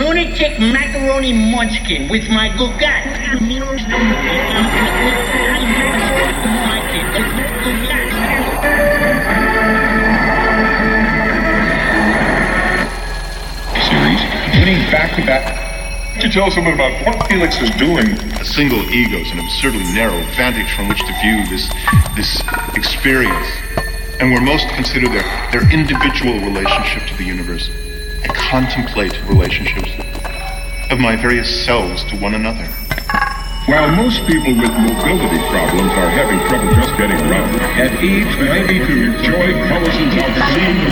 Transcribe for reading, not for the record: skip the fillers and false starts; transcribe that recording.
lunatic macaroni munchkin with my Bugatti. Series, winning back-to-back. To tell someone about what Felix is doing. A single ego is an absurdly narrow vantage from which to view this experience. And we're most to consider their individual relationship to the universe and contemplate relationships of my various selves to one another. While most people with mobility problems are having trouble just getting around, at age 92, Joy Collison's obscene